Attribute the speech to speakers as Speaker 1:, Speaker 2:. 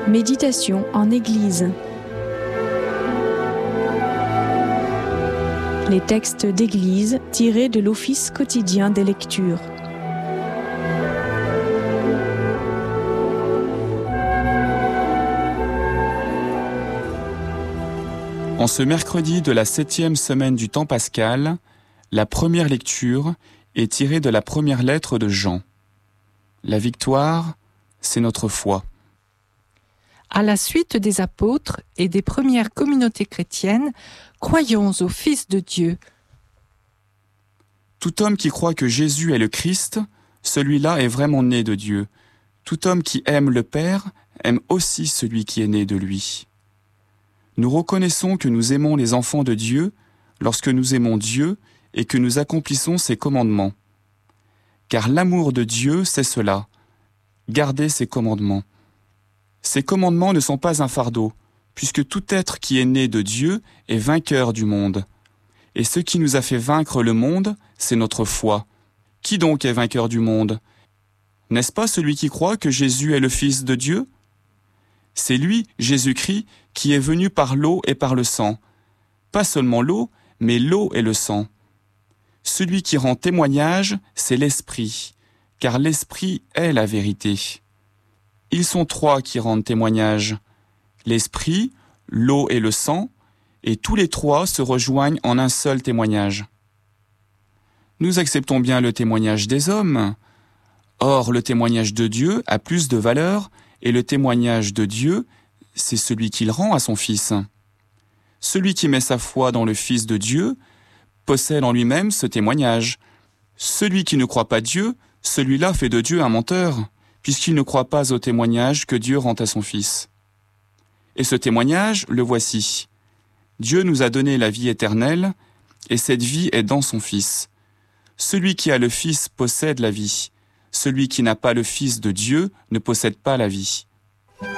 Speaker 1: Méditation en Église. Les textes d'Église tirés de l'Office quotidien des lectures.
Speaker 2: En ce mercredi de la 7e semaine du temps pascal, la première lecture est tirée de la première lettre de Jean. La victoire, c'est notre foi.
Speaker 3: À la suite des apôtres et des premières communautés chrétiennes, croyons au Fils de Dieu.
Speaker 2: Tout homme qui croit que Jésus est le Christ, celui-là est vraiment né de Dieu. Tout homme qui aime le Père aime aussi celui qui est né de lui. Nous reconnaissons que nous aimons les enfants de Dieu lorsque nous aimons Dieu et que nous accomplissons ses commandements. Car l'amour de Dieu, c'est cela, garder ses commandements. Ces commandements ne sont pas un fardeau, puisque tout être qui est né de Dieu est vainqueur du monde. Et ce qui nous a fait vaincre le monde, c'est notre foi. Qui donc est vainqueur du monde ? N'est-ce pas celui qui croit que Jésus est le Fils de Dieu ? C'est lui, Jésus-Christ, qui est venu par l'eau et par le sang. Pas seulement l'eau, mais l'eau et le sang. Celui qui rend témoignage, c'est l'Esprit, car l'Esprit est la vérité. Ils sont trois qui rendent témoignage, l'Esprit, l'eau et le sang, et tous les trois se rejoignent en un seul témoignage. Nous acceptons bien le témoignage des hommes. Or, le témoignage de Dieu a plus de valeur, et le témoignage de Dieu, c'est celui qu'il rend à son Fils. Celui qui met sa foi dans le Fils de Dieu possède en lui-même ce témoignage. Celui qui ne croit pas Dieu, celui-là fait de Dieu un menteur, puisqu'il ne croit pas au témoignage que Dieu rend à son Fils. Et ce témoignage, le voici. Dieu nous a donné la vie éternelle, et cette vie est dans son Fils. Celui qui a le Fils possède la vie. Celui qui n'a pas le Fils de Dieu ne possède pas la vie.